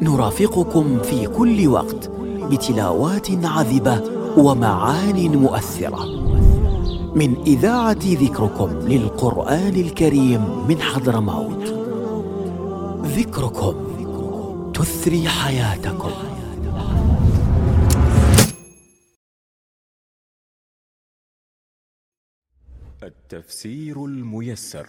نرافقكم في كل وقت بتلاوات عذبة ومعان مؤثرة من إذاعة ذكركم للقرآن الكريم من حضرموت. ذكركم تثري حياتكم. التفسير الميسر.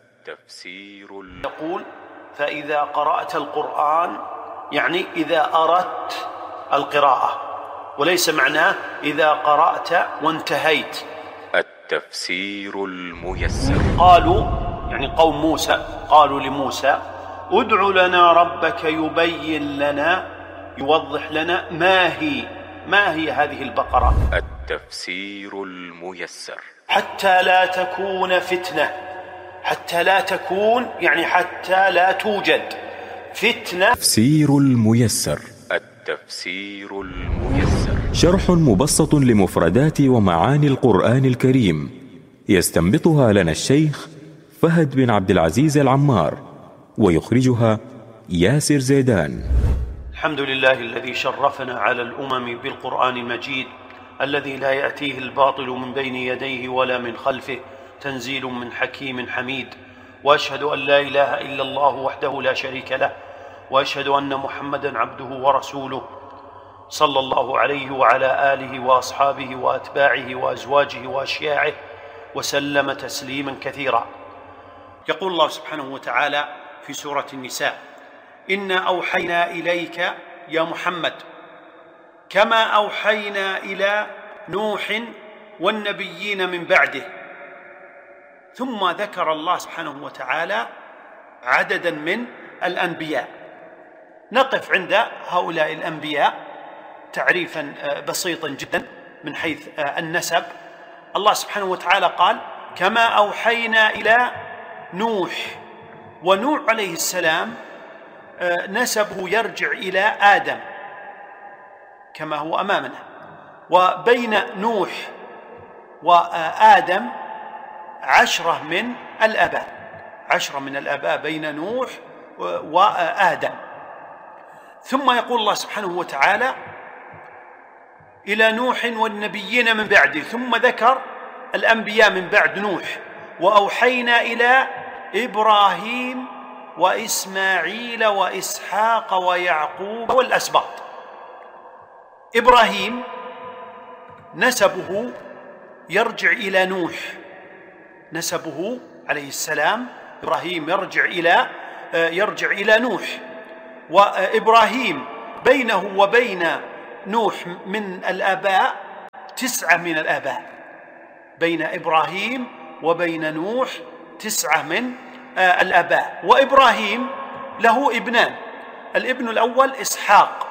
يقول: فإذا قرأت القرآن، يعني إذا أردت القراءة، وليس معناه إذا قرأت وانتهيت. التفسير الميسر. قالوا، يعني قوم موسى، قالوا لموسى: ادع لنا ربك يبين لنا، يوضح لنا ما هي هذه البقرة. التفسير الميسر. حتى لا تكون فتنة. حتى لا تكون يعني حتى لا توجد فتنة. تفسير الميسر. التفسير الميسر شرح مبسط لمفردات ومعاني القرآن الكريم، يستنبطها لنا الشيخ فهد بن عبد العزيز العمار، ويخرجها ياسر زيدان. الحمد لله الذي شرفنا على الأمم بالقرآن المجيد، الذي لا يأتيه الباطل من بين يديه ولا من خلفه، تنزيل من حكيم حميد. وأشهد أن لا إله إلا الله وحده لا شريك له، وأشهد أن محمدًا عبده ورسوله، صلى الله عليه وعلى آله وأصحابه وأتباعه وأزواجه وأشياعه وسلم تسليمًا كثيرا. يقول الله سبحانه وتعالى في سورة النساء: إنا أوحينا إليك يا محمد كما أوحينا إلى نوح والنبيين من بعده. ثم ذكر الله سبحانه وتعالى عدداً من الأنبياء. نقف عند هؤلاء الأنبياء تعريفاً بسيطاً جداً من حيث النسب. الله سبحانه وتعالى قال: كما أوحينا إلى نوح. ونوح عليه السلام نسبه يرجع إلى آدم كما هو أمامنا، وبين نوح وآدم 10 من الآباء، 10 من الآباء بين نوح وآدم. ثم يقول الله سبحانه وتعالى: إلى نوح والنبيين من بعده، ثم ذكر الأنبياء من بعد نوح: وأوحينا إلى إبراهيم وإسماعيل وإسحاق ويعقوب والأسباط. إبراهيم نسبه يرجع إلى نوح، نسبه عليه السلام إبراهيم يرجع إلى نوح. وإبراهيم بينه وبين نوح من الآباء 9 من الآباء. بين إبراهيم وبين نوح 9 من الآباء. وإبراهيم له ابنان: الابن الأول إسحاق،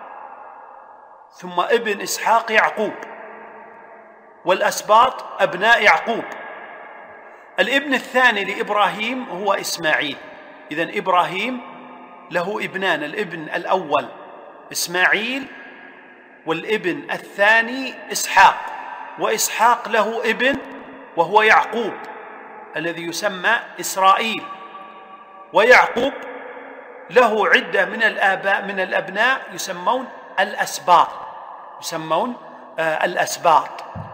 ثم ابن إسحاق يعقوب، والأسباط أبناء يعقوب. الابن الثاني لإبراهيم هو إسماعيل. إذن إبراهيم له ابنان: الابن الأول إسماعيل، والابن الثاني إسحاق. وإسحاق له ابن وهو يعقوب الذي يسمى إسرائيل. ويعقوب له عدة من الأبناء يسمون الأسباط.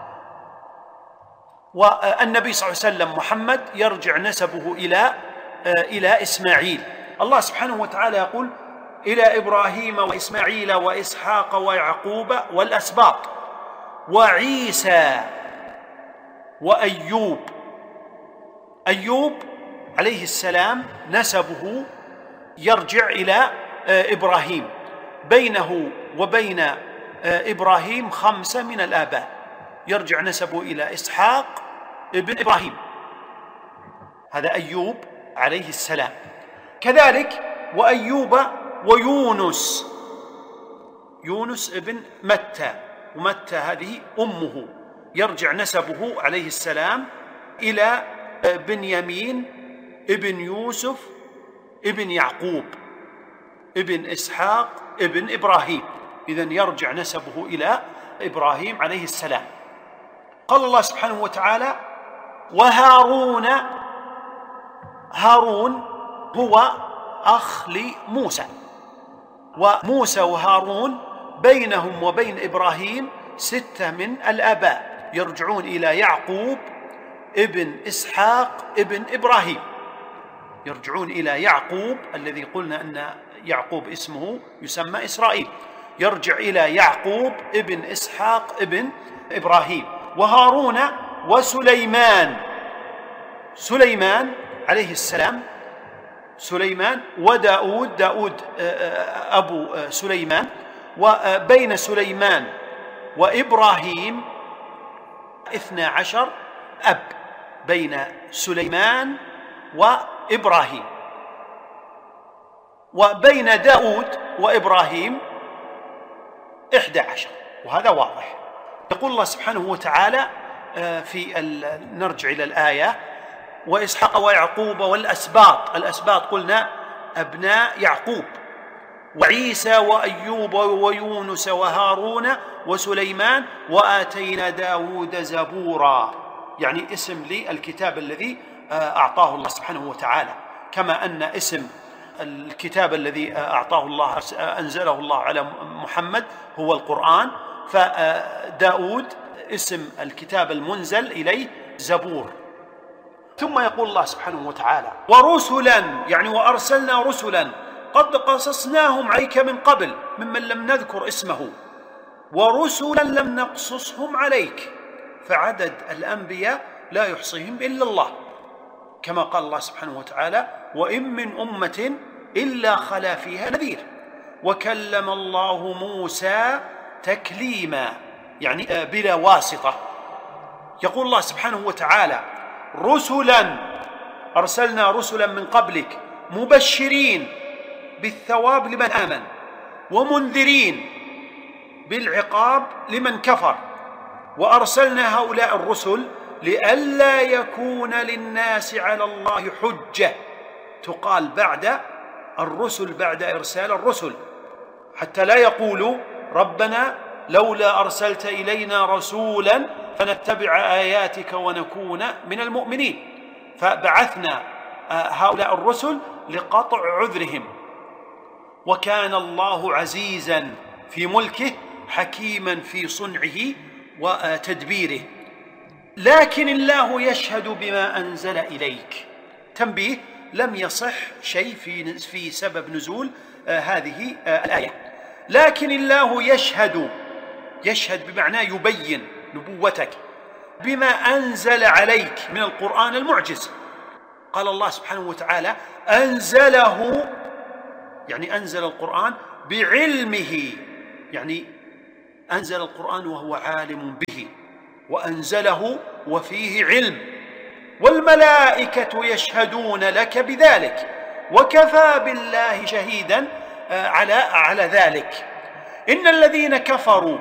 والنبي صلى الله عليه وسلم محمد يرجع نسبه إلى إسماعيل. الله سبحانه وتعالى يقول: إلى إبراهيم وإسماعيل وإسحاق ويعقوب والأسباط وعيسى وأيوب. أيوب عليه السلام نسبه يرجع إلى إبراهيم، بينه وبين إبراهيم 5 من الآباء، يرجع نسبه إلى إسحاق ابن إبراهيم. هذا أيوب عليه السلام. كذلك وأيوب ويونس. يونس ابن متى، ومتى هذه أمه، يرجع نسبه عليه السلام إلى بنيامين ابن يوسف ابن يعقوب ابن إسحاق ابن إبراهيم. إذن يرجع نسبه إلى إبراهيم عليه السلام. قال الله سبحانه وتعالى: وهارون. هارون هو أخ لموسى، وموسى وهارون بينهم وبين إبراهيم 6 من الآباء يرجعون إلى يعقوب ابن إسحاق ابن إبراهيم، يرجعون إلى يعقوب الذي قلنا أن يعقوب اسمه يسمى إسرائيل، يرجع إلى يعقوب ابن إسحاق ابن إبراهيم. وهارون وسليمان، سليمان عليه السلام، سليمان وداود، داود أبو سليمان. وبين سليمان وإبراهيم 12 أب، بين سليمان وإبراهيم. وبين داود وإبراهيم 11، وهذا واضح. يقول الله سبحانه وتعالى نرجع إلى الآية: وإسحاق ويعقوب والأسباط. الأسباط قلنا أبناء يعقوب، وعيسى وأيوب ويونس وهارون وسليمان وآتينا داود زبورا، يعني اسم للكتاب الذي أعطاه الله سبحانه وتعالى، كما أن اسم الكتاب الذي أعطاه الله أنزله الله على محمد هو القرآن، فداود اسم الكتاب المنزل إليه زبور. ثم يقول الله سبحانه وتعالى: ورسلا، يعني وأرسلنا رسلا قد قصصناهم عليك من قبل ممن لم نذكر اسمه، ورسلا لم نقصصهم عليك، فعدد الأنبياء لا يحصيهم إلا الله، كما قال الله سبحانه وتعالى: وإن من أمة إلا خلا فيها نذير، وكلم الله موسى تكليما، يعني بلا واسطة. يقول الله سبحانه وتعالى: رسلا أرسلنا رسلا من قبلك مبشرين بالثواب لمن آمن ومنذرين بالعقاب لمن كفر، وأرسلنا هؤلاء الرسل لئلا يكون للناس على الله حجة، تقال بعد الرسل، بعد إرسال الرسل، حتى لا يقولوا ربنا لولا أرسلت إلينا رسولا فنتبع آياتك ونكون من المؤمنين. فبعثنا هؤلاء الرسل لقطع عذرهم. وكان الله عزيزا في ملكه حكيما في صنعه وتدبيره. لكن الله يشهد بما أنزل إليك. تنبيه: لم يصح شيء في سبب نزول هذه الآية، لكن الله يشهد بمعنى يبين نبوتك بما أنزل عليك من القرآن المعجز. قال الله سبحانه وتعالى: أنزله، يعني أنزل القرآن بعلمه، يعني أنزل القرآن وهو عالم به، وأنزله وفيه علم، والملائكة يشهدون لك بذلك، وكفى بالله شهيدا على ذلك. إن الذين كفروا